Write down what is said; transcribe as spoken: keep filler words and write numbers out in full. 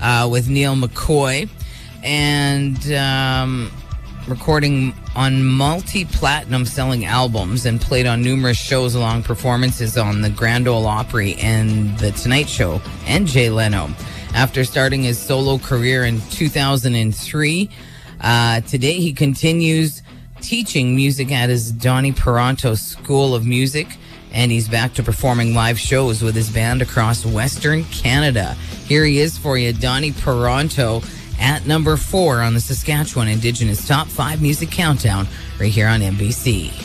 uh, with Neil McCoy, and um, recording on multi-platinum selling albums and played on numerous shows along performances on the Grand Ole Opry and The Tonight Show and Jay Leno. After starting his solo career in two thousand three, uh, today he continues teaching music at his Donnie Peranto School of Music, and he's back to performing live shows with his band across Western Canada. Here he is for you, Donnie Peranto, at number four on the Saskatchewan Indigenous Top five Music Countdown, right here on N B C.